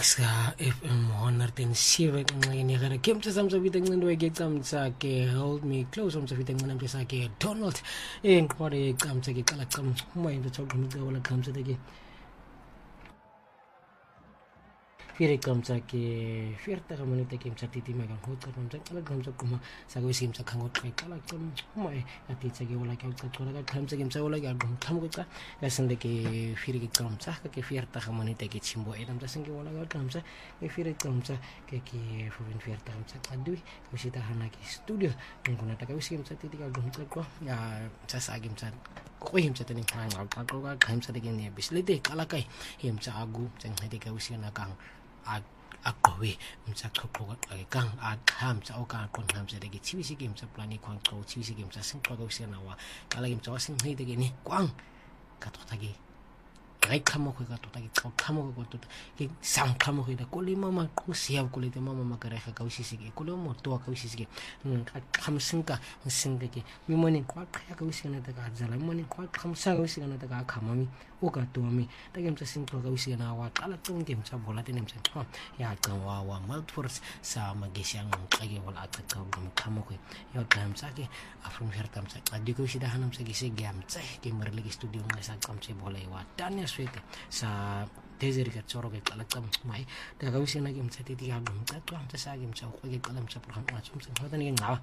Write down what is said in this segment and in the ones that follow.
Ska FM 107 ngxenye gara ke mtsamsa viteng ndo ekecamtsa ke hold me close umtsa viteng namtsa ke Donald ngqore camtsa ke qala cam uma into tsoqumqa wala camtsa ke fire camtsa ke firta ga monete ke mtsa titi maga hotsa camtsa qala camtsa kuma sa go simtsa khango qala cam uma atitsa ke wala ke qala ka camtsa ke mtsa wala ke agum khamgo qa ya sende ke fire ke camtsa ke firta ga monete ke chimbo mtsa singe wala ka camtsa ke fire camtsa ke foven firta mtsa qadwi ke sita hana ke studio ngona ta ka simtsa titi ka gum qa ya mtsa sa ke mtsa ko himtsa tani khanga qa ka khamtsa de ke ne bislete qala kai himtsa agu tsenghede ka usina kang aqowe mtsa xoxoka xa kang aqhamtsa oka qonqhamtsa de ke tshibisi ke mtsa plani kwang xo tshibisi ke mtsa singxoka usina wa qala ke mtsa wasinghede ke ni kwang ka tota ke right khamo go ka tota ke xamo go tota ke sang khamo go da ko le mama go sia go le mama makarega ka usisi ke ko le mo to ka usisi ke ka khamsinka singa ke mi mone kwa qya ka usina ta ka zala mone kwa khamsa ka usina ta ka khamami o ka to mi ta ke mtsa singxoka usina wa qala tsong ke mtsa bola tene mtsa xwa ya qwa wa multiverse sa magesi ang xa ke wala ta ka go khamo go yo tamsa ke afrum hertam sa di ko sida hanam sa ke se gamtsa ke merle ke studio ngasa qamtse bola wa tanya swete sa deseri ka tsoro ke qala qam mai da ka usina ke mtsa titi ka gum ta twa mtsa sa ke mtsa go ke qala mtsa program wa tsum sa hota ni ngawa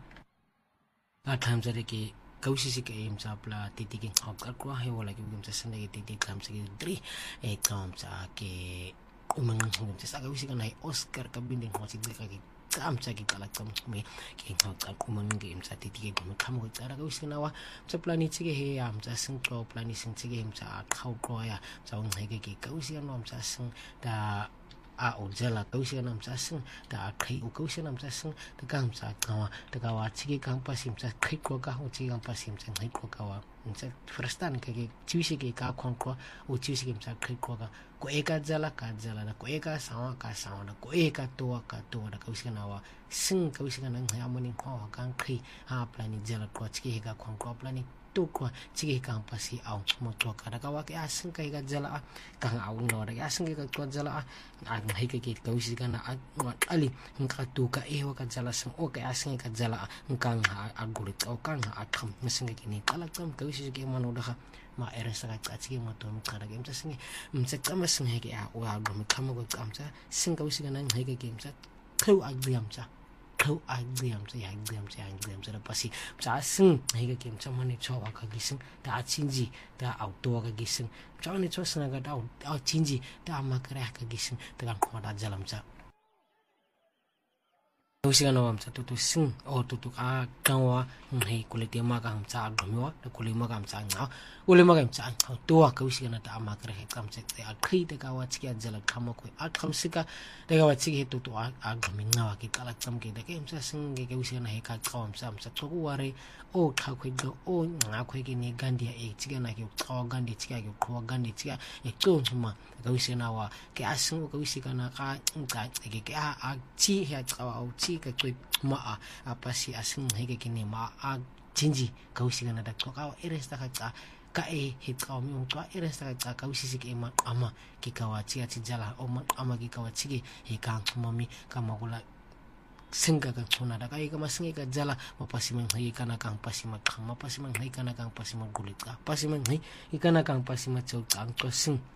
a thamsa de ke kausisi ke mtsa pla titi ke ka kwa he wala ke mtsa senda ke titi kamsa ke 3 kamsa ke umang mtsa sa ka usika nai Oscar ka binding ho tsi ka ke kamtsa ke qala qam me ke ka kumang ke mtsa titi ke gum khamo ka tsara ka usina wa mtsa plani tsi ke he ya mtsa singxo plani sing tsi ke mtsa khawqo ya tsa ngeke ke ka usina no mtsa sing da a ojela ka usina mtsa sing da khai u ka usina mtsa sing da ka mtsa qawa da ka wa tsi ke ka pasi mtsa khai ko ka ho tsi ka pasi mtsa khai ko ka wa mtsa firstan ke tsi ke ka khon ko u tsi ke mtsa khai ko ka ko eka jala ka jala da ko eka sawa ka sawa da ko eka to ka to da ka usina wa sing ka usina nang ha moni ko ka khai ha plani jala ko tsi ke ka khon ko plani to ko tsi ke ka pasi au mo to ka da ka wa ke asing ka jala ka au no da asing ke ka jala a ngai ke usina na ali nka to ka wa ka jala sing o ka asing ka jala nka a gulit o ka a kham sing ke ni kala kam ka usina ke mano da ma eresa ka tsi ke mo to mo ka da ke mtsa sing mtsa kama sing ke a wa go mo khamo go kamtsa sing ka usina na ngai ke mtsa khau a gdiamtsa khau a gdiamtsa ya gdiamtsa da pasi mtsa sing ngai ke mtsa mane chowa ka gising da chinji da auto ka gising mtsa ne chosna ga da chinji da makara ka gising da ka da jalamtsa usika no mtsa tutu sing o tutu ka kanwa ngai kulete ma ka mtsa gomwa da kulema ka mtsa nga ulema ka mtsa to ka usika na ta makara ka mtsa a khite ka wa tsi jala khamo ko a khamsika da ka wa tsi tutu a gomi nga wa ke kala tsam ke da ke mtsa sing ke usika na he ka tsawa mtsa to ku ware o kha khwe do o nga khwe ke ni gandi e tsi na ke tsawa gandi tsi ke khwa gandi tsi e to ma ka usika na wa ke asing ka usika na ka nka ke a tsi he tsawa o tsi ka twe ma a pasi asing hege kini ma a jinji ka usika na da ka eresta ka he ka mi on ka eresta ka usisi ke ma ama ki ka wa tsi jala o ma ama ki ka wa tsi he ka mami ka magula singa ka tsona da ka e ka masinge ka jala ma pasi man he kana ka pasi ma khama pasi man he kana ka pasi ma gulit ka pasi man he kana ka pasi ma chau ka sing